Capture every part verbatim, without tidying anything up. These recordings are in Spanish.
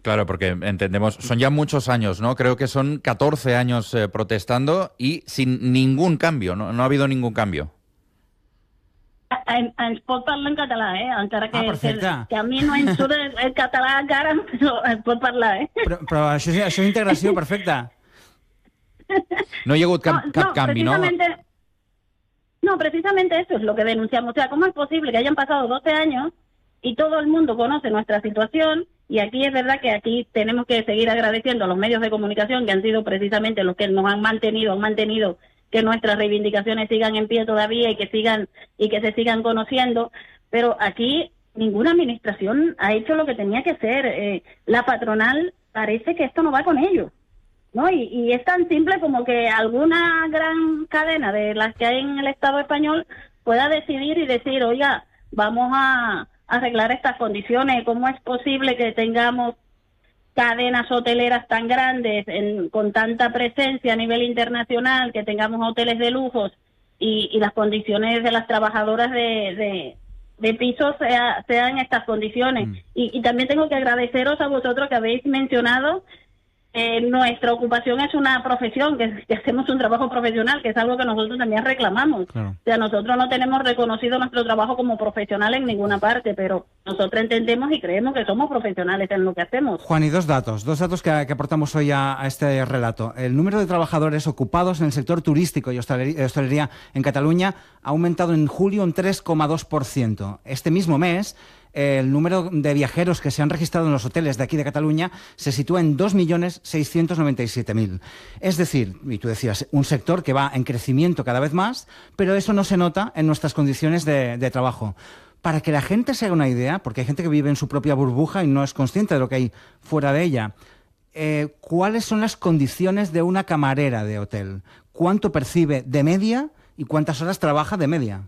Claro, porque entendemos, son ya muchos años, ¿no? Creo que son catorce años eh, protestando y sin ningún cambio, ¿no? No ha habido ningún cambio. Ens pot parlar en català, eh? Encara que, Ah, perfecte. que, que a mi no em surt el, el català encara, però ens pot parlar, eh? Però, però això, és- això és integració perfecta. No hi ha hagut cap, no, cap no, canvi, ¿no? precisamente, no, precisamente eso es lo que denunciamos. O sea, ¿cómo es posible que hayan pasado doce años y todo el mundo conoce nuestra situación? Y aquí es verdad que aquí tenemos que seguir agradeciendo a los medios de comunicación que han sido precisamente los que nos han mantenido, han mantenido que nuestras reivindicaciones sigan en pie todavía y que sigan y que se sigan conociendo, pero aquí ninguna administración ha hecho lo que tenía que hacer. Eh, la patronal parece que esto no va con ellos, ¿no? Y, y es tan simple como que alguna gran cadena de las que hay en el Estado español pueda decidir y decir, oiga, vamos a arreglar estas condiciones. ¿Cómo es posible que tengamos cadenas hoteleras tan grandes, en, con tanta presencia a nivel internacional, que tengamos hoteles de lujos y, y las condiciones de las trabajadoras de, de, de pisos sea, sean estas condiciones? Mm. Y, y también tengo que agradeceros a vosotros que habéis mencionado eh, nuestra ocupación es una profesión, que, que hacemos un trabajo profesional, que es algo que nosotros también reclamamos. Claro. O sea, nosotros no tenemos reconocido nuestro trabajo como profesional en ninguna parte, pero nosotros entendemos y creemos que somos profesionales en lo que hacemos. Juan, y dos datos, dos datos que, que aportamos hoy a, a este relato. El número de trabajadores ocupados en el sector turístico y hostelería, hostelería en Cataluña ha aumentado en julio un tres coma dos por ciento. Este mismo mes, el número de viajeros que se han registrado en los hoteles de aquí de Cataluña se sitúa en dos millones seiscientos noventa y siete mil. Es decir, y tú decías, un sector que va en crecimiento cada vez más, pero eso no se nota en nuestras condiciones de, de trabajo. Para que la gente se haga una idea, porque hay gente que vive en su propia burbuja y no es consciente de lo que hay fuera de ella, eh, ¿cuáles son las condiciones de una camarera de hotel? ¿Cuánto percibe de media y cuántas horas trabaja de media?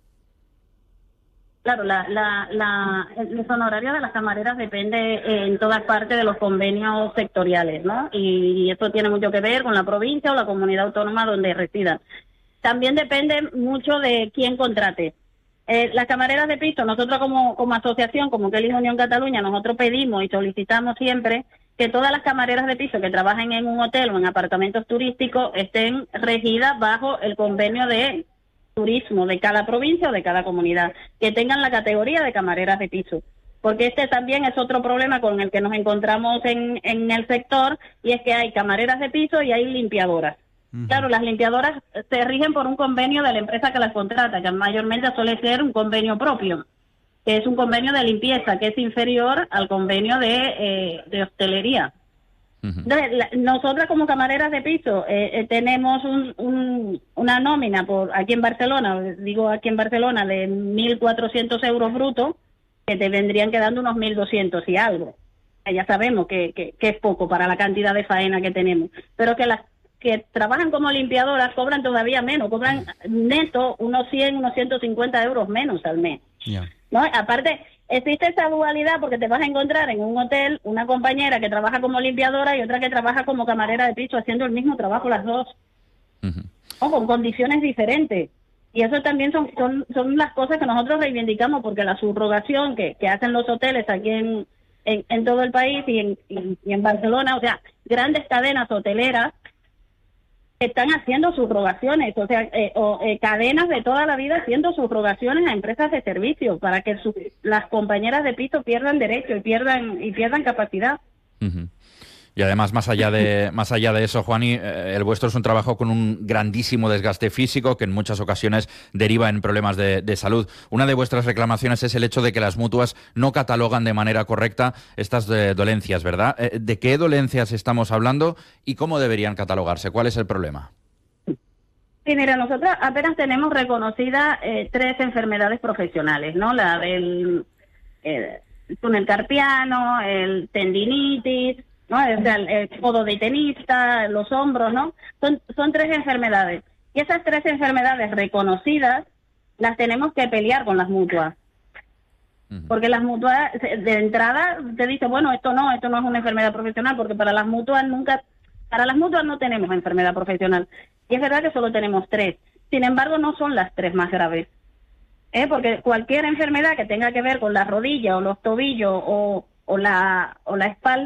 Claro, la, la, la, los honorarios de las camareras depende en todas partes de los convenios sectoriales, ¿no? Y esto tiene mucho que ver con la provincia o la comunidad autónoma donde residan. También depende mucho de quién contrate. Eh, las camareras de piso, nosotros como, como asociación, como que es Unión Cataluña, nosotros pedimos y solicitamos siempre que todas las camareras de piso que trabajen en un hotel o en apartamentos turísticos estén regidas bajo el convenio de turismo de cada provincia o de cada comunidad, que tengan la categoría de camareras de piso, porque este también es otro problema con el que nos encontramos en, en el sector, y es que hay camareras de piso y hay limpiadoras. Uh-huh. Claro, las limpiadoras se rigen por un convenio de la empresa que las contrata, que mayormente suele ser un convenio propio, que es un convenio de limpieza, que es inferior al convenio de, eh, de hostelería. Uh-huh. Entonces, la, nosotras como camareras de piso eh, eh, tenemos un, un, una nómina por aquí en Barcelona, digo aquí en Barcelona, de mil cuatrocientos euros brutos, que te vendrían quedando unos mil doscientos y algo. Ya sabemos que, que, que es poco para la cantidad de faena que tenemos, pero que las que trabajan como limpiadoras cobran todavía menos, cobran neto unos cien, unos ciento cincuenta euros menos al mes. Yeah. ¿No? Aparte, existe esa dualidad porque te vas a encontrar en un hotel una compañera que trabaja como limpiadora y otra que trabaja como camarera de piso, haciendo el mismo trabajo las dos, uh-huh. ¿no? Con condiciones diferentes. Y eso también son, son, son las cosas que nosotros reivindicamos, porque la subrogación que, que hacen los hoteles aquí en, en, en todo el país y en, y, y en Barcelona, o sea, grandes cadenas hoteleras, están haciendo subrogaciones, o sea, eh, o, eh, cadenas de toda la vida haciendo subrogaciones a empresas de servicios para que su, las compañeras de piso pierdan derecho y pierdan y pierdan capacidad. Uh-huh. Y además, más allá de más allá de eso, Juani, eh, el vuestro es un trabajo con un grandísimo desgaste físico que en muchas ocasiones deriva en problemas de, de salud. Una de vuestras reclamaciones es el hecho de que las mutuas no catalogan de manera correcta estas eh, dolencias, ¿verdad? Eh, ¿De qué dolencias estamos hablando y cómo deberían catalogarse? ¿Cuál es el problema? Sí, mira, nosotros apenas tenemos reconocidas eh, tres enfermedades profesionales, ¿no? La del eh, túnel carpiano, el tendinitis, ¿no? O sea, el, el codo de tenista, los hombros, ¿no? Son, son tres enfermedades. Y esas tres enfermedades reconocidas las tenemos que pelear con las mutuas. Uh-huh. Porque las mutuas, de entrada, te dicen, bueno, esto no, esto no es una enfermedad profesional, porque para las mutuas nunca, para las mutuas no tenemos enfermedad profesional. Y es verdad que solo tenemos tres. Sin embargo, no son las tres más graves. ¿Eh? Porque cualquier enfermedad que tenga que ver con la rodilla o los tobillos o, o, la, o la espalda,